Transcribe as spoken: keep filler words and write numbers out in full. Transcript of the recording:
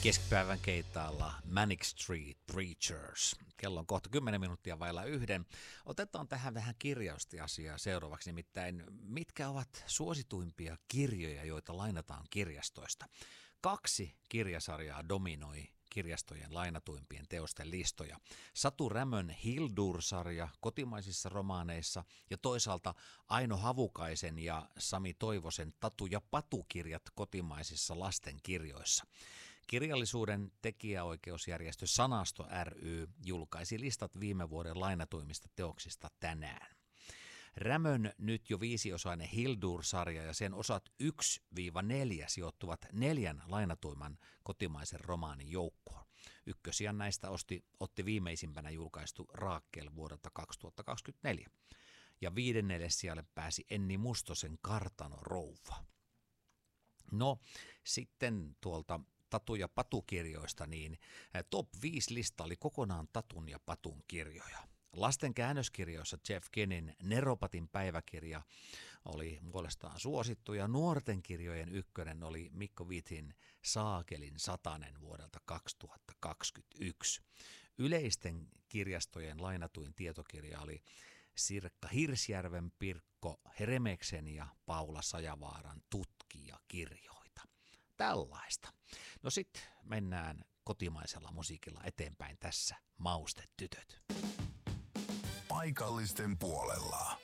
Keskipäivän keitaalla Manic Street Preachers. Kello on kohta kymmenen minuuttia vailla yhden. Otetaan tähän vähän kirjaustiasiaa seuraavaksi, nimittäin mitkä ovat suosituimpia kirjoja, joita lainataan kirjastoista. Kaksi kirjasarjaa dominoi kirjastojen lainatuimpien teosten listoja. Satu Rämön Hildur-sarja kotimaisissa romaaneissa ja toisaalta Aino Havukaisen ja Sami Toivosen Tatu ja Patu-kirjat kotimaisissa lastenkirjoissa. Kirjallisuuden tekijäoikeusjärjestö Sanasto ry julkaisi listat viime vuoden lainatuimmista teoksista tänään. Rämön nyt jo viisiosainen Hildur-sarja ja sen osat yksi neljä sijoittuvat neljän lainatuimman kotimaisen romaanin joukkoon. Ykkösiä näistä osti, otti viimeisimpänä julkaistu Rakel vuodelta kaksituhattakaksikymmentäneljä. Ja viidennelle sijalle pääsi Enni Mustosen Kartano rouva. No sitten tuolta Tatu ja Patu-kirjoista, niin top viisi lista oli kokonaan Tatun ja Patun kirjoja. Lasten käännöskirjoissa Jeff Kennin Neropatin päiväkirja oli puolestaan suosittu ja nuorten kirjojen ykkönen oli Mikko Vithin Saakelin satanen vuodelta kaksituhattakaksikymmentäyksi. Yleisten kirjastojen lainatuin tietokirja oli Sirkka Hirsjärven, Pirkko Heremeksen ja Paula Sajavaaran tutkijakirjoita. Tällaista. No sit mennään kotimaisella musiikilla eteenpäin tässä Maustetytöt. Paikallisten puolella.